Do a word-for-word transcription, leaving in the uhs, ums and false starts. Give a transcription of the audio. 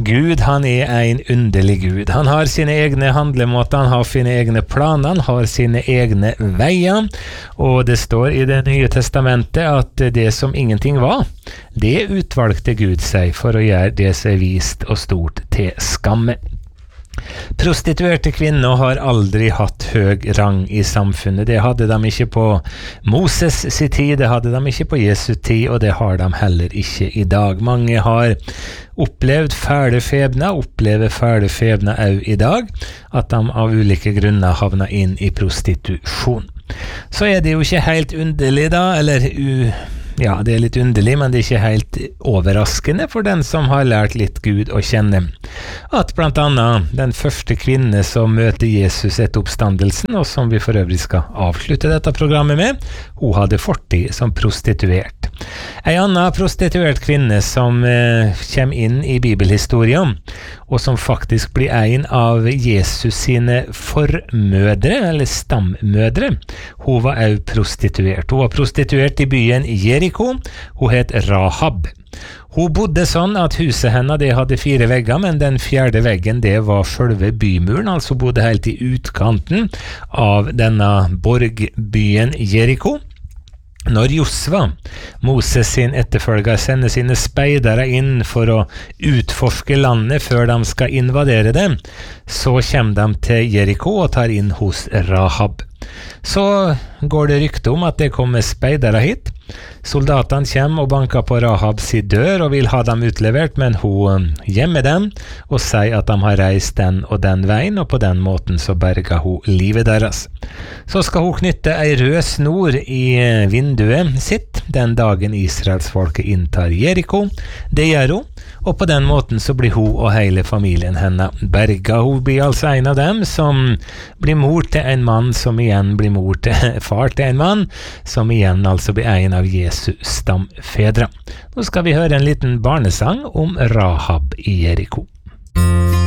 Gud, han er en underlig Gud. Han har sine egne handlemåter, han har sine egne planer, han har sine egne veier, og det står i det nye testamentet at det som ingenting var, det utvalgte Gud seg for å gjøre det som er vist og stort til skamme. Prostituerte kvinner har aldri hatt høg rang i samfunnet. Det hadde de ikke på Moses sin tid, det hadde de ikke på Jesu tid, og det har de heller ikke i dag. Mange har opplevd fæle febner, opplever fæle febner også i dag, at de av ulike grunner havner inn i prostitusjon. Så er det jo ikke helt underlig da, eller u... Ja, det er litt underlig, men det er ikke helt overraskende for den som har lært litt Gud å kjenne. At blant annet den første kvinne som møter Jesus etter oppstandelsen, og som vi for øvrig skal avslutte dette programmet med, hun hadde fortid som prostituert. En annen prostituert kvinne som eh, kommer inn i bibelhistorien, og som faktisk blir en av Jesus sine formødre, eller stammødre, hun var også prostituert. Hun var prostituert i byen Jericho. Hun het Rahab. Hun bodde sånn at huset henne det hadde fire vegger, men den fjerde veggen det var selve bymuren, altså hun bodde helt i utkanten av denne borgbyen Jericho. Når Josva, Moses sin etterfølger, sender sine speidere inn for å utforske landet før de skal invadere det, så kommer de til Jericho og tar inn hos Rahab. Så går det rykte om at det kommer speidere hit. Soldatene kommer og banker på Rahab sin dør og vil ha dem utlevert, men hun gjemmer dem og sier at de har reist den og den veien, og på den måten så berger hun livet deres. Så skal hun knytte ei rød snor i vinduet sitt den dagen Israelsfolket inntar Jericho. Det gjør hun, og på den måten så blir hun og hele familien henne berga. Hun blir altså en av dem som blir mor til en mann, som igjen blir mor til far til en mann, som igjen altså blir en av Jesu stamfedre. Nå skal vi høre en liten barnesang om Rahab i Jericho.